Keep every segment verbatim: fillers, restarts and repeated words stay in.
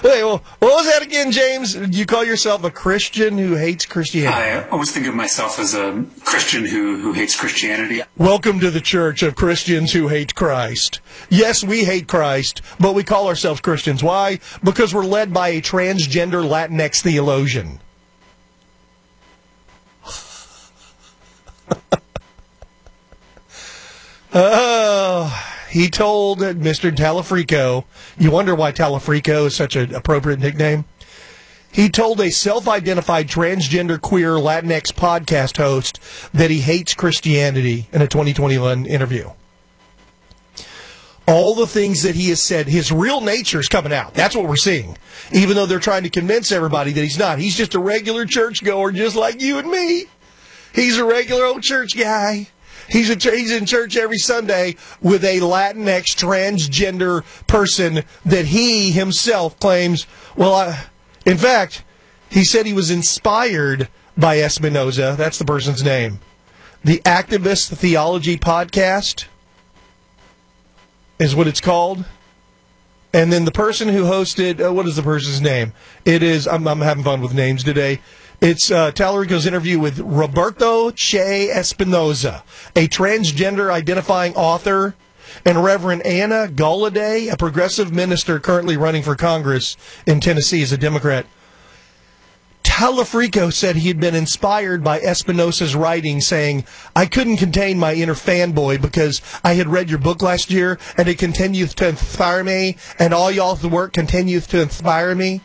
Wait, well, what was that again, James? You call yourself a Christian who hates Christianity? I always think of myself as a Christian who, who hates Christianity. Welcome to the church of Christians who hate Christ. Yes, we hate Christ, but we call ourselves Christians. Why? Because we're led by a transgender Latinx theologian. Oh, he told Mister Talafrico, you wonder why Talafrico is such an appropriate nickname? He told a self-identified transgender queer Latinx podcast host that he hates Christianity in a twenty twenty-one interview. All the things that he has said, his real nature is coming out. That's what we're seeing. Even though they're trying to convince everybody that he's not. He's just a regular churchgoer just like you and me. He's a regular old church guy. He's, a, he's in church every Sunday with a Latinx transgender person that he himself claims, well, I, in fact, he said he was inspired by Espinoza. That's the person's name. The Activist Theology Podcast is what it's called. And then the person who hosted, uh, what is the person's name? It is, I'm, I'm having fun with names today. It's uh, Talarico's interview with Roberto Che Espinoza, a transgender identifying author, and Reverend Anna Galladay, a progressive minister currently running for Congress in Tennessee as a Democrat. Talafrico said he had been inspired by Espinoza's writing, saying, I couldn't contain my inner fanboy because I had read your book last year, and it continues to inspire me, and all y'all's work continues to inspire me.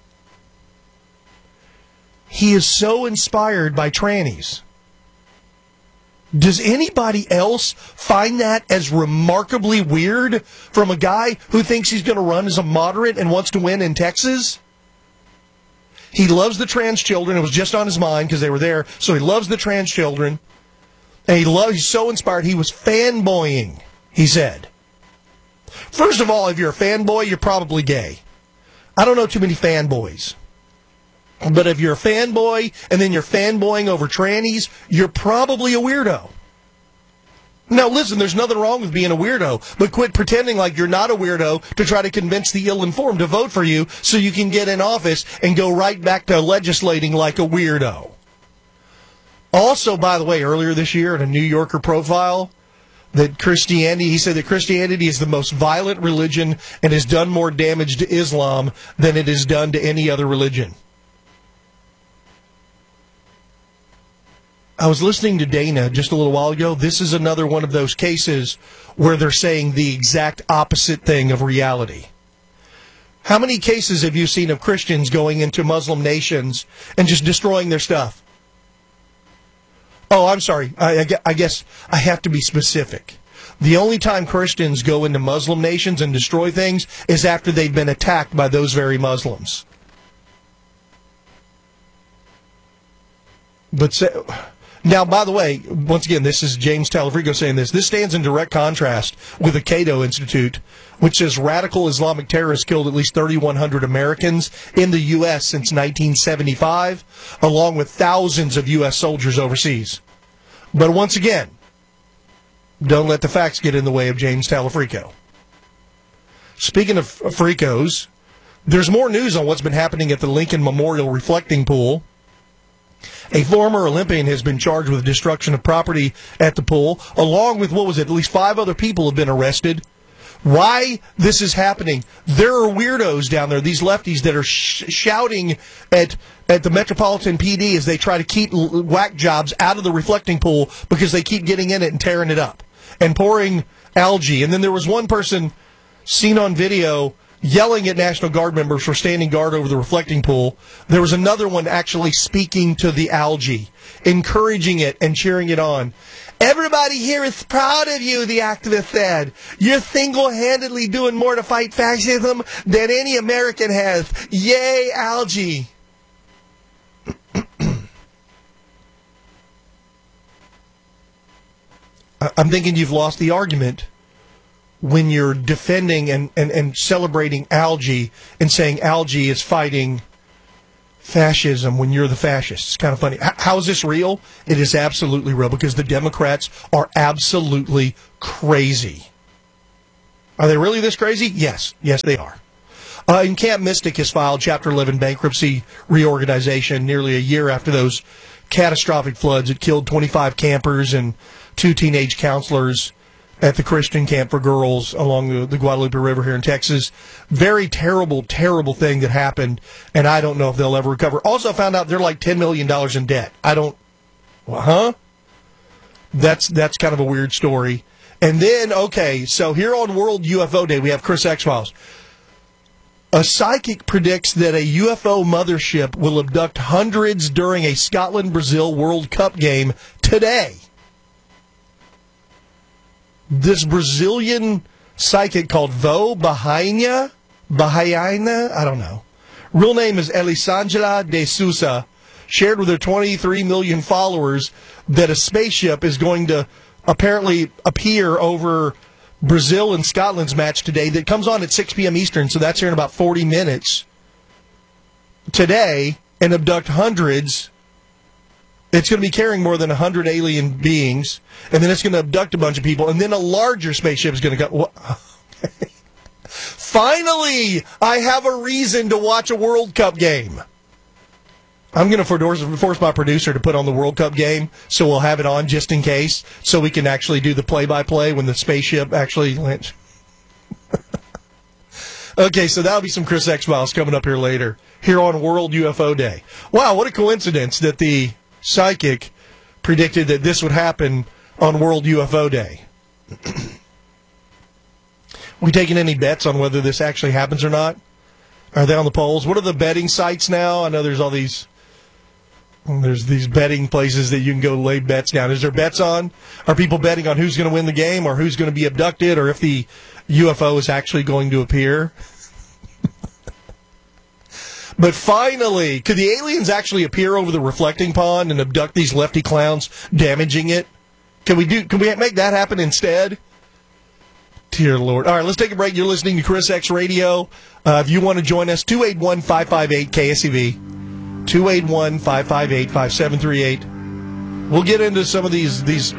He is so inspired by trannies. Does anybody else find that as remarkably weird from a guy who thinks he's going to run as a moderate and wants to win in Texas? He loves the trans children. It was just on his mind because they were there. So he loves the trans children. And he loves, he's so inspired. He was fanboying, he said. First of all, if you're a fanboy, you're probably gay. I don't know too many fanboys. But if you're a fanboy and then you're fanboying over trannies, you're probably a weirdo. Now, listen, there's nothing wrong with being a weirdo, but quit pretending like you're not a weirdo to try to convince the ill-informed to vote for you so you can get in office and go right back to legislating like a weirdo. Also, by the way, earlier this year in a New Yorker profile, that Christianity, he said that Christianity is the most violent religion and has done more damage to Islam than it has done to any other religion. I was listening to Dana just a little while ago. This is another one of those cases where they're saying the exact opposite thing of reality. How many cases have you seen of Christians going into Muslim nations and just destroying their stuff? Oh, I'm sorry. I, I guess I have to be specific. The only time Christians go into Muslim nations and destroy things is after they've been attacked by those very Muslims. But say... Now, by the way, once again, this is James Talafrico saying this. This stands in direct contrast with the Cato Institute, which says radical Islamic terrorists killed at least thirty-one hundred Americans in the U S since nineteen seventy-five, along with thousands of U S soldiers overseas. But once again, don't let the facts get in the way of James Talafrico. Speaking of Fricos, there's more news on what's been happening at the Lincoln Memorial Reflecting Pool. A former Olympian has been charged with destruction of property at the pool, along with, what was it, at least five other people have been arrested. Why this is happening? There are weirdos down there, these lefties that are sh- shouting at at the Metropolitan P D as they try to keep l- whack jobs out of the reflecting pool because they keep getting in it and tearing it up and pouring algae. And then there was one person seen on video yelling at National Guard members for standing guard over the reflecting pool. There was another one actually speaking to the algae, encouraging it and cheering it on. Everybody here is proud of you, the activist said. You're single-handedly doing more to fight fascism than any American has. Yay, algae. I'm thinking you've lost the argument when you're defending and, and, and celebrating algae and saying algae is fighting fascism when you're the fascist. It's kind of funny. H- how is this real? It is absolutely real because the Democrats are absolutely crazy. Are they really this crazy? Yes. Yes, they are. Uh, and Camp Mystic has filed Chapter eleven bankruptcy reorganization nearly a year after those catastrophic floods that killed twenty-five campers and two teenage counselors at the Christian camp for girls along the, the Guadalupe River here in Texas. Very terrible, terrible thing that happened, and I don't know if they'll ever recover. Also found out they're like ten million dollars in debt. I don't, well, huh? That's, that's kind of a weird story. And then, okay, so here on World U F O Day, we have Chris X-Files. A psychic predicts that a U F O mothership will abduct hundreds during a Scotland-Brazil World Cup game today. This Brazilian psychic called Vo Bahaina, Bahaina, I don't know. Real name is Elisângela de Souza, shared with her twenty-three million followers that a spaceship is going to apparently appear over Brazil and Scotland's match today that comes on at six p.m. Eastern, so that's here in about forty minutes today, and abduct hundreds. It's going to be carrying more than one hundred alien beings, and then it's going to abduct a bunch of people, and then a larger spaceship is going to go. Okay. Finally, I have a reason to watch a World Cup game. I'm going to force my producer to put on the World Cup game, so we'll have it on just in case, so we can actually do the play-by-play when the spaceship actually lands. Okay, so that'll be some Chris X-Files coming up here later, here on World U F O Day. Wow, what a coincidence that the psychic predicted that this would happen on World U F O Day. We taking any bets on whether this actually happens or not? Are they on the polls? What are the betting sites now? I know there's all these there's these betting places that you can go lay bets down. Is there bets on? Are people betting on who's going to win the game or who's going to be abducted or if the U F O is actually going to appear? But finally, could the aliens actually appear over the reflecting pond and abduct these lefty clowns, damaging it? Can we do? Can we make that happen instead? Dear Lord. All right, let's take a break. You're listening to Chris X Radio. Uh, if you want to join us, two eight one, five five eight, K S E V, two eight one, five five eight, five seven three eight. We'll get into some of these, these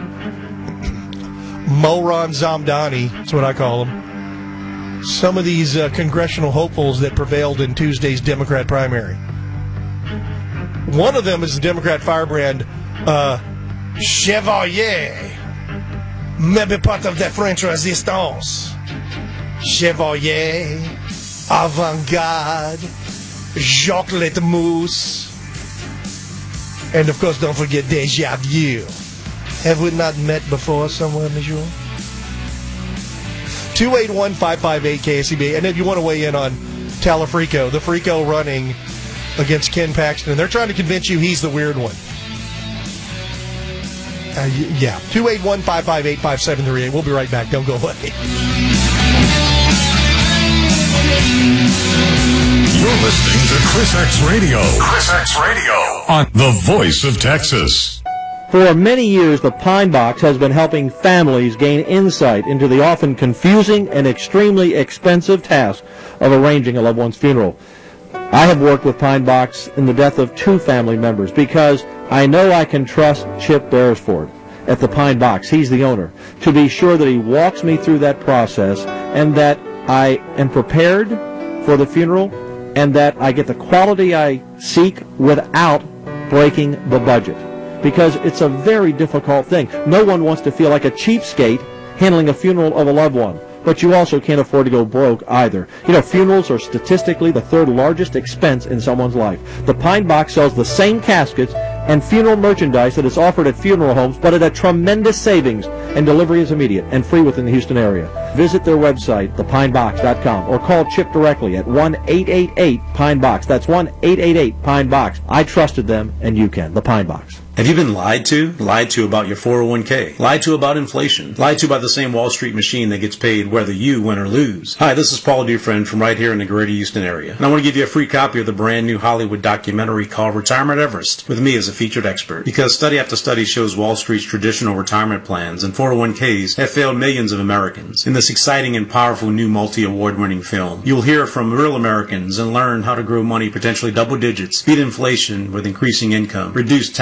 Moron Zamdani, that's what I call them. Some of these uh, congressional hopefuls that prevailed in Tuesday's Democrat primary. One of them is the Democrat firebrand, uh, Chevalier. Maybe part of the French resistance. Chevalier, avant-garde, Jacques Letmousse. And of course, don't forget Deja Vu. Have we not met before somewhere, monsieur? two eight one, five five eight, K S E B. And if you want to weigh in on Talafrico, the Frico running against Ken Paxton, they're trying to convince you he's the weird one. Uh, yeah, two eight one, five five eight, five seven three eight. We'll be right back. Don't go away. You're listening to Chris X Radio. Chris X Radio on the Voice of Texas. For many years, the Pine Box has been helping families gain insight into the often confusing and extremely expensive task of arranging a loved one's funeral. I have worked with Pine Box in the death of two family members because I know I can trust Chip Beresford at the Pine Box, he's the owner, to be sure that he walks me through that process and that I am prepared for the funeral and that I get the quality I seek without breaking the budget. Because it's a very difficult thing. No one wants to feel like a cheapskate handling a funeral of a loved one. But you also can't afford to go broke either. You know, funerals are statistically the third largest expense in someone's life. The Pine Box sells the same caskets and funeral merchandise that is offered at funeral homes, but at a tremendous savings, and delivery is immediate and free within the Houston area. Visit their website, the pine box dot com, or call Chip directly at one eight eight eight, Pine Box. That's one eight eight eight, Pine Box. I trusted them, and you can. The Pine Box. Have you been lied to? Lied to about your four oh one k? Lied to about inflation? Lied to by the same Wall Street machine that gets paid whether you win or lose? Hi, this is Paul Dufresne from right here in the greater Houston area. And I want to give you a free copy of the brand new Hollywood documentary called Retirement Everest, with me as a featured expert. Because study after study shows Wall Street's traditional retirement plans and four oh one k's have failed millions of Americans. In this exciting and powerful new multi-award winning film, you'll hear from real Americans and learn how to grow money potentially double digits, beat inflation with increasing income, reduce taxes dramatically,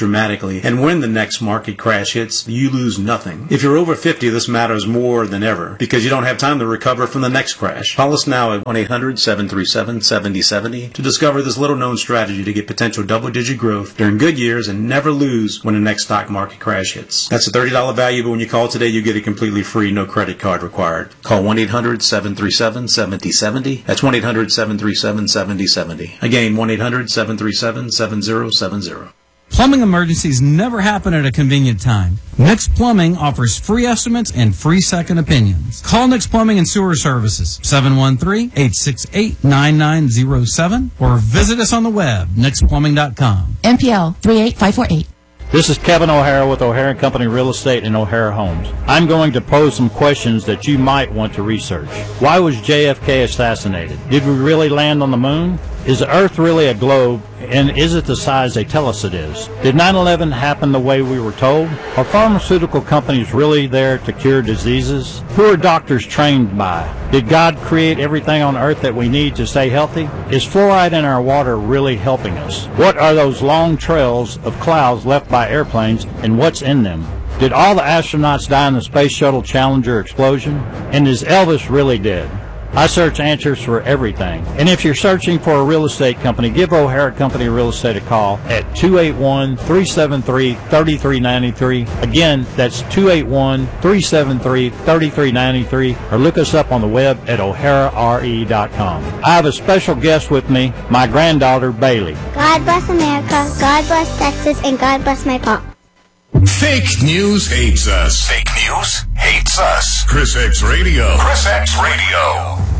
dramatically, and when the next market crash hits, you lose nothing. If you're over fifty, this matters more than ever, because you don't have time to recover from the next crash. Call us now at one eight hundred seven three seven seven zero seven zero to discover this little-known strategy to get potential double-digit growth during good years and never lose when the next stock market crash hits. That's a thirty dollars value, but when you call today, you get it completely free, no credit card required. Call one eight hundred seven three seven seven zero seven zero. That's one eight hundred seven three seven seven zero seven zero. Again, one eight hundred seven three seven seven zero seven zero. Plumbing emergencies never happen at a convenient time. Nix Plumbing offers free estimates and free second opinions. Call Nix Plumbing and Sewer Services, seven one three, eight six eight, nine nine zero seven, or visit us on the web, nix plumbing dot com. N P L three eight five four eight. This is Kevin O'Hara with O'Hara and Company Real Estate and O'Hara Homes. I'm going to pose some questions that you might want to research. Why was J F K assassinated? Did we really land on the moon? Is the Earth really a globe, and is it the size they tell us it is? Did nine eleven happen the way we were told? Are pharmaceutical companies really there to cure diseases? Who are doctors trained by? Did God create everything on Earth that we need to stay healthy? Is fluoride in our water really helping us? What are those long trails of clouds left by airplanes, and what's in them? Did all the astronauts die in the Space Shuttle Challenger explosion? And is Elvis really dead? I search answers for everything. And if you're searching for a real estate company, give O'Hara Company Real Estate a call at two eight one, three seven three, three three nine three. Again, that's two eight one, three seven three, three three nine three, or look us up on the web at o'hara r e dot com. I have a special guest with me, my granddaughter, Bailey. God bless America, God bless Texas, and God bless my pop. Fake news hates us. Fake news hates us. Chris X Radio. Chris X Radio.